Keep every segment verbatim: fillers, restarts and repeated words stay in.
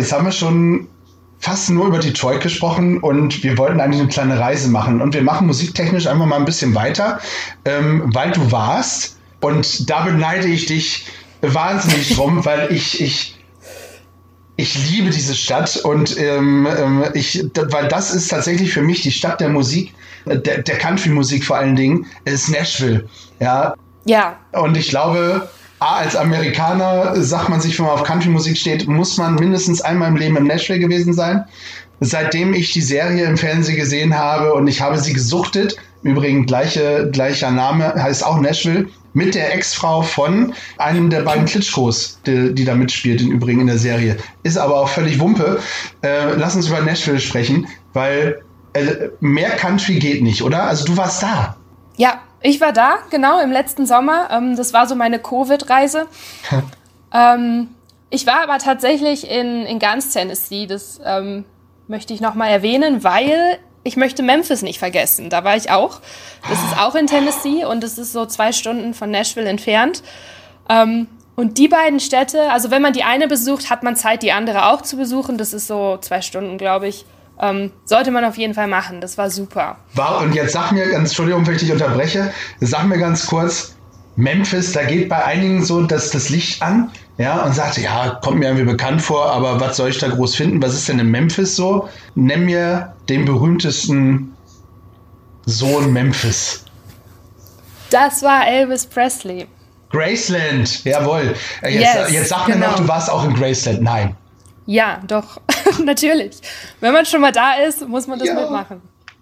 jetzt haben wir schon fast nur über Detroit gesprochen und wir wollten eigentlich eine kleine Reise machen. Und wir machen musiktechnisch einfach mal ein bisschen weiter, ähm, weil du warst. Und da beneide ich dich wahnsinnig drum, weil ich, ich, ich liebe diese Stadt und ähm, ich, weil das ist tatsächlich für mich die Stadt der Musik, der, der Country-Musik vor allen Dingen, ist Nashville. Ja. Ja. Und ich glaube, A, als Amerikaner sagt man sich, wenn man auf Country-Musik steht, muss man mindestens einmal im Leben in Nashville gewesen sein. Seitdem ich die Serie im Fernsehen gesehen habe und ich habe sie gesuchtet, im Übrigen gleiche, gleicher Name, heißt auch Nashville, mit der Ex-Frau von einem der beiden Klitschkos, die, die da mitspielt, im Übrigen in der Serie. Ist aber auch völlig Wumpe. Äh, lass uns über Nashville sprechen, weil äh, mehr Country geht nicht, oder? Also du warst da. Ja, ich war da, genau, im letzten Sommer. Ähm, das war so meine Covid-Reise. ähm, ich war aber tatsächlich in, in ganz Tennessee. Das ähm, möchte ich nochmal erwähnen, weil ich möchte Memphis nicht vergessen. Da war ich auch. Das ist auch in Tennessee und es ist so zwei Stunden von Nashville entfernt. Ähm, und die beiden Städte, also wenn man die eine besucht, hat man Zeit, die andere auch zu besuchen. Das ist so zwei Stunden, glaube ich. Ähm, sollte man auf jeden Fall machen, das war super. Wow, und jetzt sag mir ganz, Entschuldigung, wenn ich dich unterbreche, sag mir ganz kurz, Memphis, da geht bei einigen so das, das Licht an, ja, und sagt, ja, kommt mir irgendwie bekannt vor, aber was soll ich da groß finden? Was ist denn in Memphis so? Nenn mir den berühmtesten Sohn Memphis. Das war Elvis Presley. Graceland, jawohl. Jetzt, yes, jetzt sag mir genau. noch, du warst auch in Graceland. Nein. Ja, doch, natürlich. Wenn man schon mal da ist, muss man das ja. mitmachen.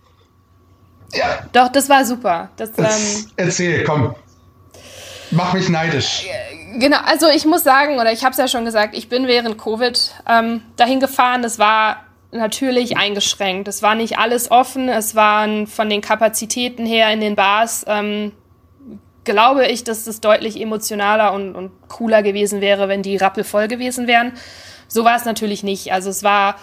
Ja. Doch, das war super. Das, das, ähm, erzähl, komm. Mach mich neidisch. Genau, also ich muss sagen, oder ich habe es ja schon gesagt, ich bin während Covid ähm, dahin gefahren. Das war natürlich eingeschränkt. Es war nicht alles offen. Es waren von den Kapazitäten her in den Bars, ähm, glaube ich, dass es deutlich emotionaler und, und cooler gewesen wäre, wenn die rappelvoll gewesen wären. So war es natürlich nicht. Also es war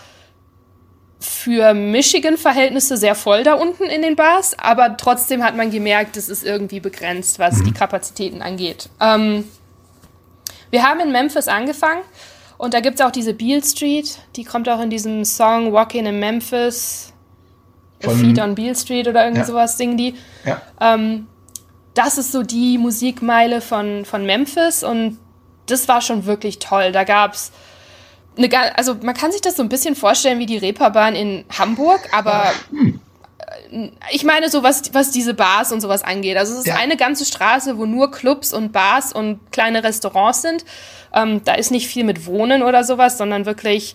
für Michigan-Verhältnisse sehr voll da unten in den Bars, aber trotzdem hat man gemerkt, es ist irgendwie begrenzt, was mhm. die Kapazitäten angeht. Ähm, wir haben in Memphis angefangen und da gibt es auch diese Beale Street, die kommt auch in diesem Song Walking in Memphis, Von, Feet on Beale Street oder irgendwie ja. sowas singen die. Ja. Ähm, das ist so die Musikmeile von, von Memphis und das war schon wirklich toll. Da gab es Eine, also man kann sich das so ein bisschen vorstellen wie die Reeperbahn in Hamburg, aber hm. ich meine so, was, was diese Bars und sowas angeht. Also es ist ja. eine ganze Straße, wo nur Clubs und Bars und kleine Restaurants sind. Ähm, da ist nicht viel mit Wohnen oder sowas, sondern wirklich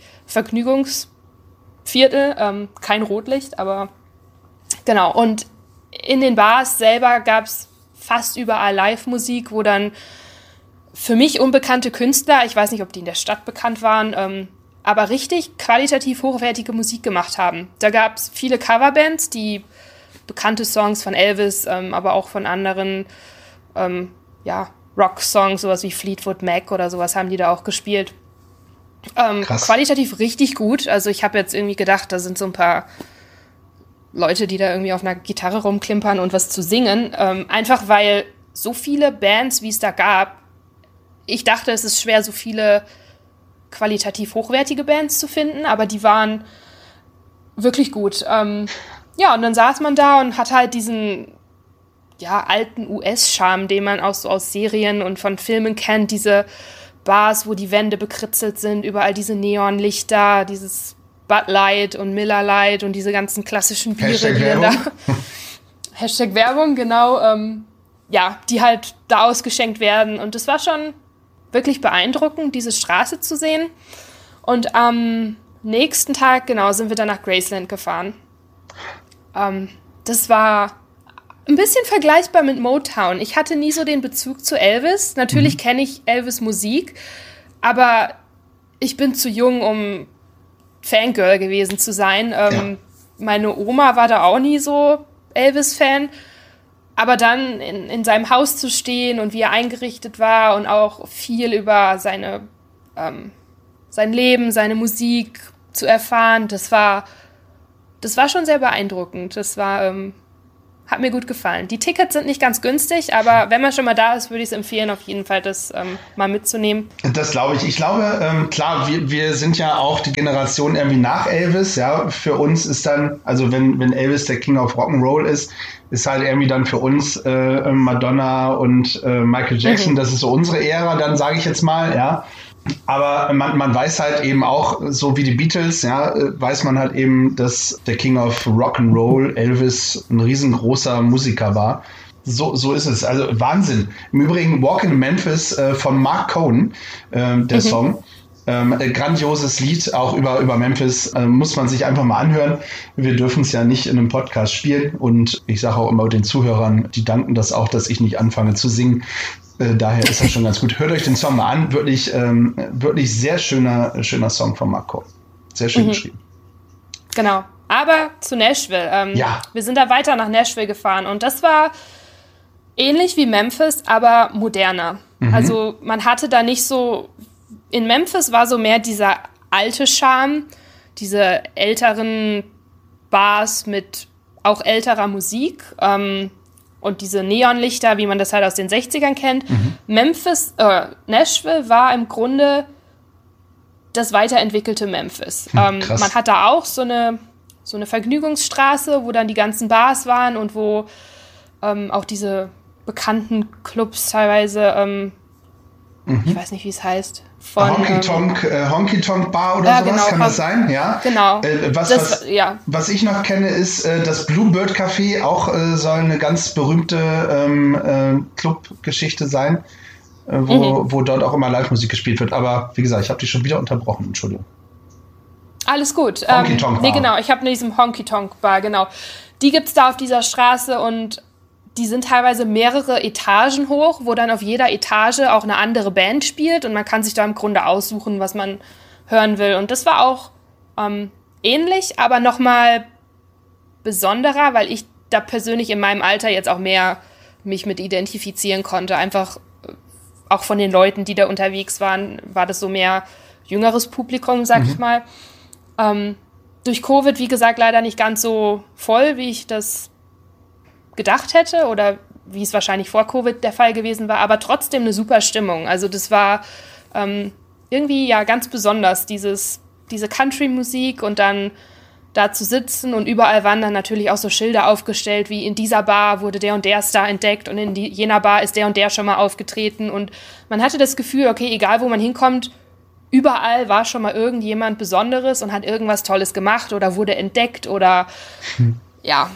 Vergnügungsviertel. Ähm, kein Rotlicht, aber genau. Und in den Bars selber gab es fast überall Live-Musik, wo dann für mich unbekannte Künstler, ich weiß nicht, ob die in der Stadt bekannt waren, ähm, aber richtig qualitativ hochwertige Musik gemacht haben. Da gab es viele Coverbands, die bekannte Songs von Elvis, ähm, aber auch von anderen ähm, ja, Rock-Songs, sowas wie Fleetwood Mac oder sowas haben die da auch gespielt. Ähm, qualitativ richtig gut. Also ich habe jetzt irgendwie gedacht, da sind so ein paar Leute, die da irgendwie auf einer Gitarre rumklimpern und was zu singen. Ähm, einfach weil so viele Bands, wie es da gab, ich dachte, es ist schwer, so viele qualitativ hochwertige Bands zu finden, aber die waren wirklich gut. Ähm, ja, und dann saß man da und hat halt diesen ja, alten U S-Charme, den man auch so aus Serien und von Filmen kennt, diese Bars, wo die Wände bekritzelt sind, überall diese Neonlichter, dieses Bud Light und Miller Light und diese ganzen klassischen Biere, Hashtag die dann Werbung. da Hashtag Werbung, genau, ähm, ja, die halt da ausgeschenkt werden. Und das war schon wirklich beeindruckend, diese Straße zu sehen. Und am nächsten Tag, genau, sind wir dann nach Graceland gefahren. Ähm, das war ein bisschen vergleichbar mit Motown. Ich hatte nie so den Bezug zu Elvis. Natürlich mhm. kenne ich Elvis Musik, aber ich bin zu jung, um Fangirl gewesen zu sein. Ähm, ja. Meine Oma war da auch nie so Elvis-Fan. Aber dann in, in seinem Haus zu stehen und wie er eingerichtet war und auch viel über seine, ähm, sein Leben, seine Musik zu erfahren, das war, das war schon sehr beeindruckend. Das war, ähm, hat mir gut gefallen. Die Tickets sind nicht ganz günstig, aber wenn man schon mal da ist, würde ich es empfehlen, auf jeden Fall das ähm, mal mitzunehmen. Das glaube ich. Ich glaube, ähm, klar, wir, wir sind ja auch die Generation irgendwie nach Elvis. Ja, für uns ist dann, also wenn, wenn Elvis der King of Rock'n'Roll ist, ist halt irgendwie dann für uns äh, Madonna und äh, Michael Jackson. Mhm. Das ist so unsere Ära, dann sage ich jetzt mal, ja. Aber man, man weiß halt eben auch, so wie die Beatles, ja, weiß man halt eben, dass der King of Rock'n'Roll, Elvis, ein riesengroßer Musiker war. So, so ist es. Also Wahnsinn. Im Übrigen Walking in Memphis äh, von Mark Cohn, äh, der mhm. Song. Ähm, ein grandioses Lied, auch über, über Memphis, äh, muss man sich einfach mal anhören. Wir dürfen es ja nicht in einem Podcast spielen und ich sage auch immer den Zuhörern, die danken das auch, dass ich nicht anfange zu singen. Äh, daher ist das schon ganz gut. Hört euch den Song mal an. Wirklich, ähm, wirklich sehr schöner, schöner Song von Mark Cohn. Sehr schön mhm. geschrieben. Genau. Aber zu Nashville. Ähm, ja. Wir sind da weiter nach Nashville gefahren und das war ähnlich wie Memphis, aber moderner. Mhm. Also man hatte da nicht so... In Memphis war so mehr dieser alte Charme, diese älteren Bars mit auch älterer Musik ähm, und diese Neonlichter, wie man das halt aus den sechzigern kennt. Mhm. Memphis, äh, Nashville war im Grunde das weiterentwickelte Memphis. Mhm, ähm, man hat da auch so eine, so eine Vergnügungsstraße, wo dann die ganzen Bars waren und wo ähm, auch diese bekannten Clubs teilweise, ähm, mhm. ich weiß nicht, wie es heißt, von Honky Tonk, ähm, äh, Honky Tonk Bar oder ja, sowas, genau, kann das sein? Ja, genau. Äh, was, das, was, ja. was ich noch kenne, ist äh, das Bluebird Café, auch äh, soll eine ganz berühmte ähm, äh, Clubgeschichte sein, äh, wo, mhm. wo dort auch immer Live-Musik gespielt wird. Aber wie gesagt, ich habe dich schon wieder unterbrochen, Entschuldigung. Alles gut. Honky ähm, Tonk Bar. Nee, genau, ich habe in diesem Honky Tonk Bar, genau. Die gibt's da auf dieser Straße und die sind teilweise mehrere Etagen hoch, wo dann auf jeder Etage auch eine andere Band spielt und man kann sich da im Grunde aussuchen, was man hören will. Und das war auch ähm, ähnlich, aber nochmal besonderer, weil ich da persönlich in meinem Alter jetzt auch mehr mich mit identifizieren konnte. Einfach äh, auch von den Leuten, die da unterwegs waren, war das so mehr jüngeres Publikum, sag mhm. ich mal. Ähm, durch Covid, wie gesagt, leider nicht ganz so voll, wie ich das gedacht hätte oder wie es wahrscheinlich vor Covid der Fall gewesen war, aber trotzdem eine super Stimmung. Also das war ähm, irgendwie ja ganz besonders, dieses, diese Country-Musik und dann da zu sitzen und überall waren dann natürlich auch so Schilder aufgestellt, wie in dieser Bar wurde der und der Star entdeckt und in die, jener Bar ist der und der schon mal aufgetreten und man hatte das Gefühl, okay, egal wo man hinkommt, überall war schon mal irgendjemand Besonderes und hat irgendwas Tolles gemacht oder wurde entdeckt oder hm. ja,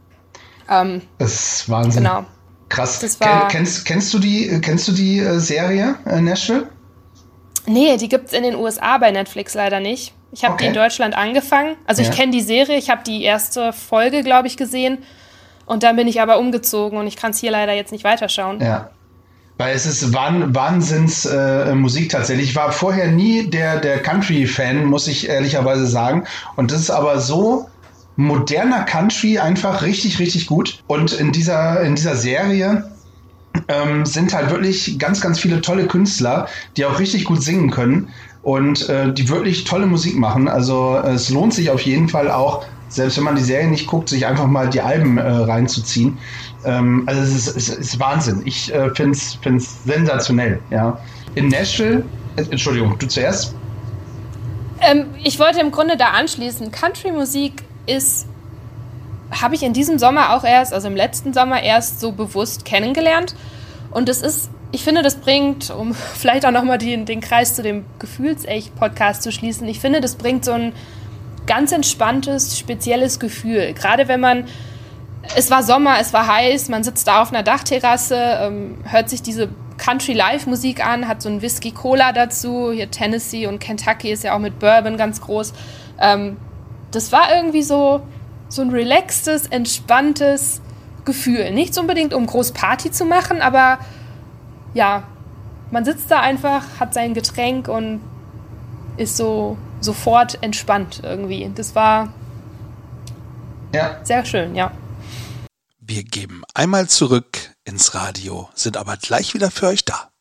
Ähm, das ist Wahnsinn. Genau. Krass. Das war, Ken, kennst, kennst du die, kennst du die äh, Serie äh, Nashville? Nee, die gibt's in den U S A bei Netflix leider nicht. Ich habe okay. die in Deutschland angefangen. Also ja. ich kenne die Serie, ich habe die erste Folge, glaube ich, gesehen. Und dann bin ich aber umgezogen und ich kann es hier leider jetzt nicht weiterschauen. Ja. Weil es ist Wahn, Wahnsinns äh, Musik tatsächlich. Ich war vorher nie der, der Country-Fan, muss ich ehrlicherweise sagen. Und das ist aber so moderner Country, einfach richtig, richtig gut. Und in dieser, in dieser Serie ähm, sind halt wirklich ganz, ganz viele tolle Künstler, die auch richtig gut singen können und äh, die wirklich tolle Musik machen. Also äh, es lohnt sich auf jeden Fall auch, selbst wenn man die Serie nicht guckt, sich einfach mal die Alben äh, reinzuziehen. Ähm, also es ist, es ist Wahnsinn. Ich äh, finde es sensationell. Ja. In Nashville, äh, Entschuldigung, du zuerst? Ähm, ich wollte im Grunde da anschließen. Country-Musik ist, habe ich in diesem Sommer auch erst, also im letzten Sommer erst so bewusst kennengelernt. Und es ist, ich finde, das bringt, um vielleicht auch nochmal den, den Kreis zu dem Gefühlsecht-Podcast zu schließen, ich finde, das bringt so ein ganz entspanntes, spezielles Gefühl. Gerade wenn man, es war Sommer, es war heiß, man sitzt da auf einer Dachterrasse, ähm, hört sich diese Country-Live-Musik an, hat so ein Whisky-Cola dazu, hier Tennessee und Kentucky ist ja auch mit Bourbon ganz groß. Ähm, das war irgendwie so, so ein relaxtes, entspanntes Gefühl. Nicht unbedingt, um groß Party zu machen, aber ja, man sitzt da einfach, hat sein Getränk und ist so sofort entspannt irgendwie. Das war ja sehr schön, ja. Wir geben einmal zurück ins Radio, sind aber gleich wieder für euch da.